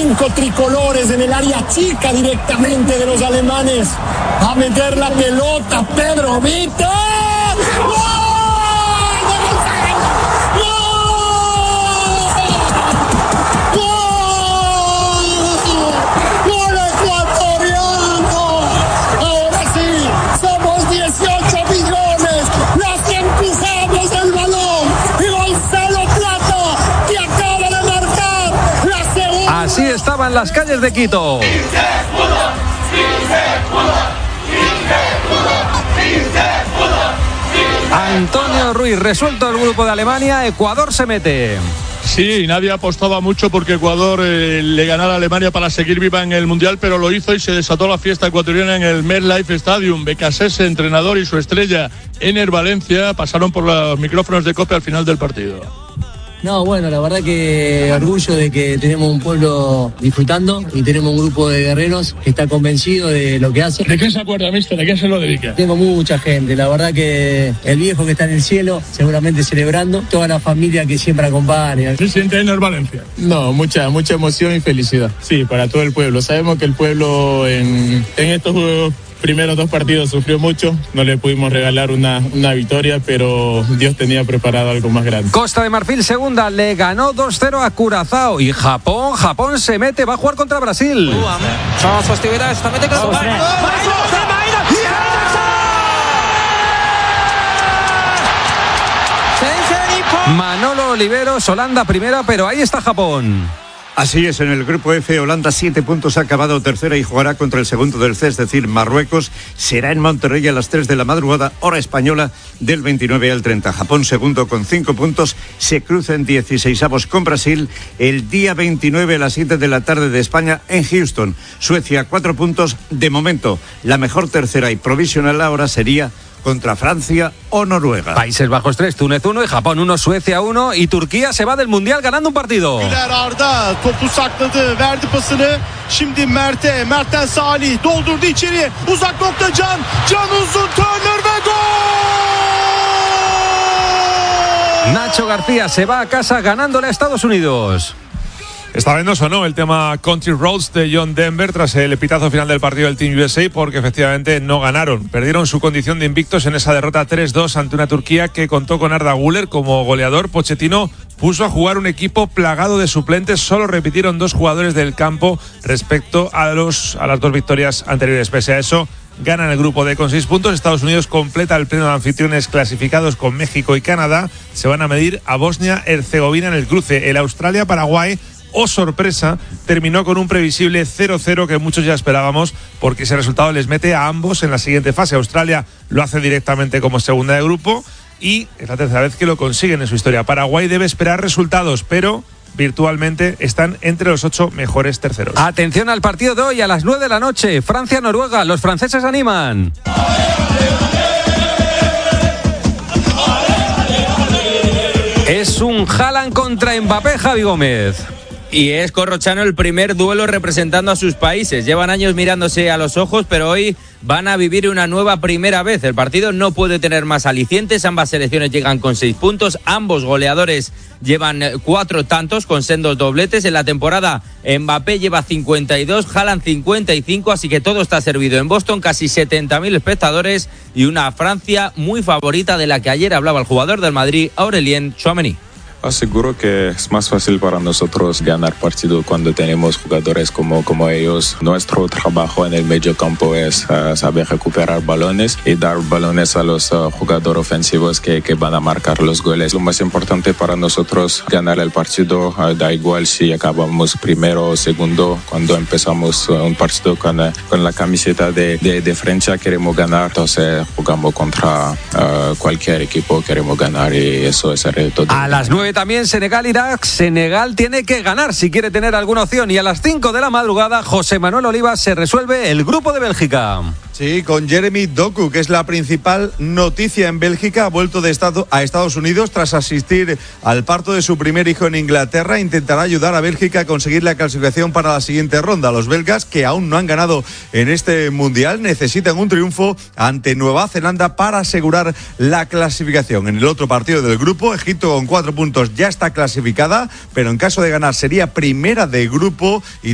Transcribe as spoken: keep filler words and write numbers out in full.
cinco tricolores en el área chica directamente de los alemanes. A meter la pelota, Pedro Vito. ¡Gol! Así estaba en las calles de Quito. Antonio Ruiz, resuelto el grupo de Alemania, Ecuador se mete. Sí, nadie apostaba mucho porque Ecuador eh, le ganara a Alemania para seguir viva en el Mundial, pero lo hizo y se desató la fiesta ecuatoriana en el MetLife Stadium. Becasese, entrenador, y su estrella, Ener Valencia, pasaron por los micrófonos de COPE al final del partido. No, bueno, la verdad que orgullo de que tenemos un pueblo disfrutando y tenemos un grupo de guerreros que está convencido de lo que hace. ¿De qué se acuerda, mister? ¿De qué se lo dedica? Tengo mucha gente, la verdad que el viejo que está en el cielo, seguramente celebrando, toda la familia que siempre acompaña. ¿Qué siente Ener Valencia? No, mucha, mucha emoción y felicidad. Sí, para todo el pueblo. Sabemos que el pueblo en, en estos juegos primeros dos partidos sufrió mucho, no le pudimos regalar una, una victoria, pero Dios tenía preparado algo más grande. Costa de Marfil segunda, le ganó dos cero a Curazao. Y Japón, Japón se mete, va a jugar contra Brasil. Manolo Oliveros, Holanda primera, pero ahí está Japón. Así es, en el grupo F, Holanda siete puntos, ha acabado tercera y jugará contra el segundo del C, es decir, Marruecos. Será en Monterrey a las tres de la madrugada, hora española, del veintinueve al treinta. Japón segundo con cinco puntos, se cruza en dieciseisavos con Brasil el día veintinueve a las siete de la tarde de España en Houston. Suecia cuatro puntos, de momento la mejor tercera y provisional ahora sería contra Francia o Noruega. Países Bajos tres, Túnez uno y Japón uno, Suecia uno y Turquía se va del Mundial ganando un partido. Arda topu sakladı, verdi pasını. Şimdi Mert'e, Mert'ten Salih doldurdu içeri. Uzak nokta Can, Can uzun, Turner ve gol! Nacho García se va a casa ganándole a Estados Unidos. Está vendoso, ¿no?, el tema Country Roads de John Denver tras el pitazo final del partido del Team U S A, porque efectivamente no ganaron. Perdieron su condición de invictos en esa derrota tres dos ante una Turquía que contó con Arda Güler como goleador. Pochettino puso a jugar un equipo plagado de suplentes. Solo repitieron dos jugadores del campo respecto a, los, a las dos victorias anteriores. Pese a eso, ganan el grupo D con seis puntos. Estados Unidos completa el pleno de anfitriones clasificados con México y Canadá. Se van a medir a Bosnia-Herzegovina en el cruce. El Australia-Paraguay, oh sorpresa, terminó con un previsible cero cero que muchos ya esperábamos, porque ese resultado les mete a ambos en la siguiente fase. Australia lo hace directamente como segunda de grupo y es la tercera vez que lo consiguen en su historia. Paraguay debe esperar resultados, pero virtualmente están entre los ocho mejores terceros. Atención al partido de hoy a las nueve de la noche. Francia-Noruega, los franceses animan. Es un Haaland contra Mbappé, Javi Gómez. Y es Corrochano el primer duelo representando a sus países. Llevan años mirándose a los ojos, pero hoy van a vivir una nueva primera vez. El partido no puede tener más alicientes. Ambas selecciones llegan con seis puntos. Ambos goleadores llevan cuatro tantos con sendos dobletes. En la temporada Mbappé lleva cincuenta y dos, Haaland cincuenta y cinco, así que todo está servido. En Boston casi setenta mil espectadores y una Francia muy favorita de la que ayer hablaba el jugador del Madrid, Aurelien Tchouaméni. Aseguro que es más fácil para nosotros ganar partido cuando tenemos jugadores como, como ellos. Nuestro trabajo en el medio campo es uh, saber recuperar balones y dar balones a los uh, jugadores ofensivos que, que van a marcar los goles. Lo más importante para nosotros ganar el partido, uh, da igual si acabamos primero o segundo. Cuando empezamos uh, un partido con, uh, con la camiseta de, de, de Francia queremos ganar, entonces jugamos contra uh, cualquier equipo, queremos ganar y eso es el reto. A las nueve también Senegal-Irak. Senegal tiene que ganar si quiere tener alguna opción. Y a las cinco de la madrugada, José Manuel Olivas, se resuelve el grupo de Bélgica. Sí, con Jeremy Doku, que es la principal noticia en Bélgica. Ha vuelto de estado a Estados Unidos tras asistir al parto de su primer hijo en Inglaterra. Intentará ayudar a Bélgica a conseguir la clasificación para la siguiente ronda. Los belgas, que aún no han ganado en este mundial, necesitan un triunfo ante Nueva Zelanda para asegurar la clasificación. En el otro partido del grupo, Egipto con cuatro puntos ya está clasificada, pero en caso de ganar sería primera de grupo y